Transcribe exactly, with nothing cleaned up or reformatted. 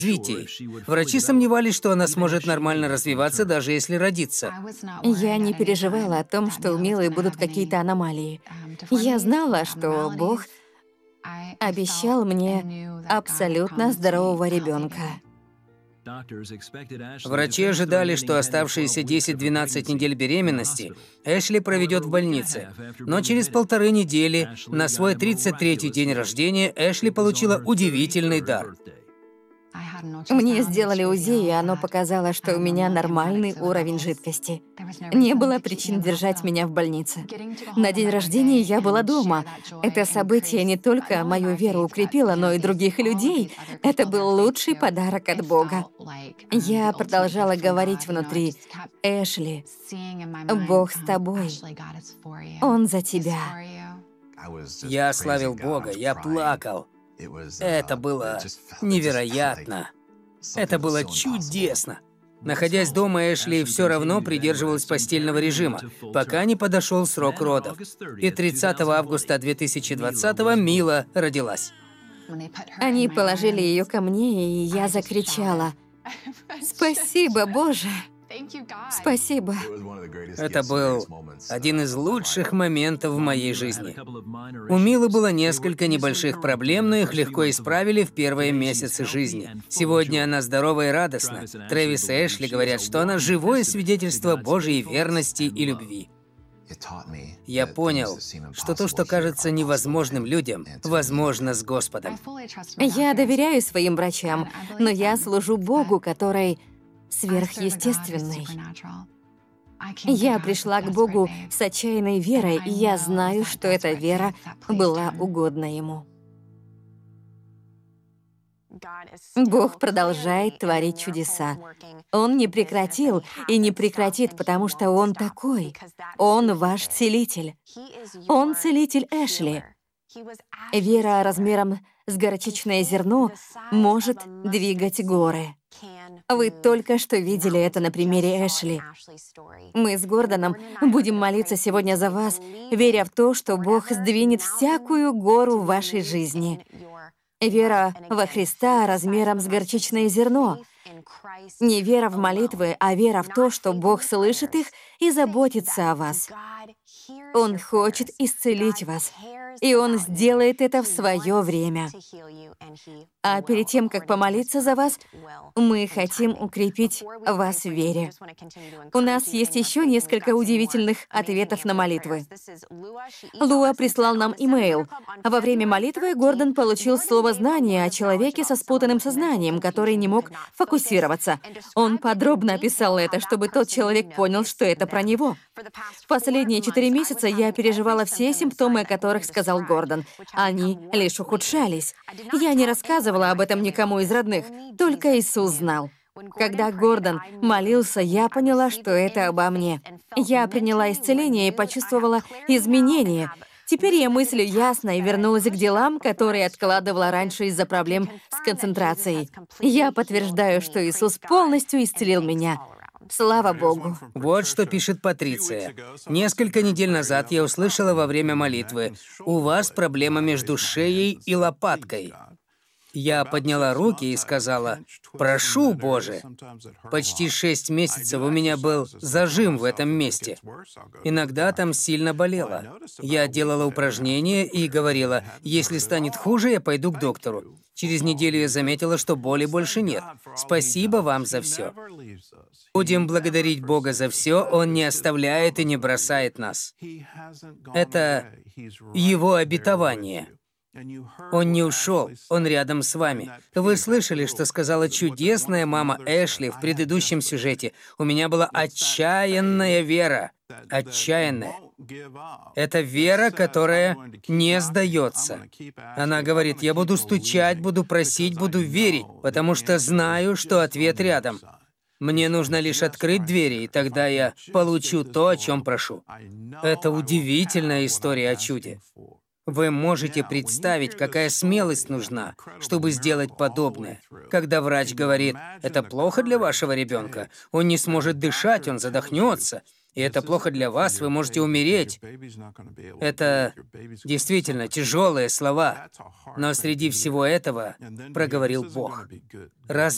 развитии. Врачи сомневались, что она сможет нормально развиваться, даже если родится. Я не переживала о том, что у Милы будут какие-то аномалии. Я знала, что Бог обещал мне абсолютно здорового ребенка. Врачи ожидали, что оставшиеся десять-двенадцать недель беременности Эшли проведет в больнице. Но через полторы недели, на свой тридцать третий день рождения, Эшли получила удивительный дар. Мне сделали УЗИ, и оно показало, что у меня нормальный уровень жидкости. Не было причин держать меня в больнице. На день рождения я была дома. Это событие не только мою веру укрепило, но и других людей. Это был лучший подарок от Бога. Я продолжала говорить внутри: «Эшли, Бог с тобой. Он за тебя». Я славил Бога, я плакал. Это было невероятно. Это было чудесно. Находясь дома, Эшли все равно придерживалась постельного режима, пока не подошел срок родов. И тридцатого августа две тысячи двадцатого Мила родилась. Они положили ее ко мне, и я закричала: «Спасибо, Боже! Спасибо!» Это был один из лучших моментов в моей жизни. У Милы было несколько небольших проблем, но их легко исправили в первые месяцы жизни. Сегодня она здорова и радостна. Трэвис и Эшли говорят, что она живое свидетельство Божьей верности и любви. Я понял, что то, что кажется невозможным людям, возможно с Господом. Я доверяю своим врачам, но я служу Богу, который сверхъестественный. Я пришла к Богу с отчаянной верой, и я знаю, что эта вера была угодна Ему. Бог продолжает творить чудеса. Он не прекратил и не прекратит, потому что Он такой. Он ваш целитель. Он целитель Эшли. Вера размером с горчичное зерно может двигать горы. Вы только что видели это на примере Эшли. Мы с Гордоном будем молиться сегодня за вас, веря в то, что Бог сдвинет всякую гору в вашей жизни. Вера во Христа размером с горчичное зерно. Не вера в молитвы, а вера в то, что Бог слышит их и заботится о вас. Он хочет исцелить вас, и Он сделает это в свое время. А перед тем, как помолиться за вас, мы хотим укрепить вас в вере. У нас есть еще несколько удивительных ответов на молитвы. Луа прислал нам имейл. Во время молитвы Гордон получил слово знания о человеке со спутанным сознанием, который не мог фокусироваться. Он подробно описал это, чтобы тот человек понял, что это про него. В последние четыре месяца я переживала все симптомы, о которых сказал Гордон. Они лишь ухудшались. Я не рассказывала об этом никому из родных, только Иисус знал. Когда Гордон молился, я поняла, что это обо мне. Я приняла исцеление и почувствовала изменения. Теперь я мыслю ясно и вернулась к делам, которые откладывала раньше из-за проблем с концентрацией. Я подтверждаю, что Иисус полностью исцелил меня. Слава Богу. Вот что пишет Патриция. Несколько недель назад я услышала во время молитвы: «У вас проблема между шеей и лопаткой». Я подняла руки и сказала: «Прошу, Боже». Почти шесть месяцев у меня был зажим в этом месте. Иногда там сильно болело. Я делала упражнения и говорила: «Если станет хуже, я пойду к доктору». Через неделю я заметила, что боли больше нет. Спасибо вам за все. Будем благодарить Бога за все. Он не оставляет и не бросает нас. Это Его обетование. Он не ушел, Он рядом с вами. Вы слышали, что сказала чудесная мама Эшли в предыдущем сюжете? У меня была отчаянная вера. Отчаянная. Это вера, которая не сдается. Она говорит: я буду стучать, буду просить, буду верить, потому что знаю, что ответ рядом. Мне нужно лишь открыть двери, и тогда я получу то, о чем прошу. Это удивительная история о чуде. Вы можете представить, какая смелость нужна, чтобы сделать подобное. Когда врач говорит: «Это плохо для вашего ребенка, он не сможет дышать, он задохнется, и это плохо для вас, вы можете умереть». Это действительно тяжелые слова, но среди всего этого проговорил Бог. Разве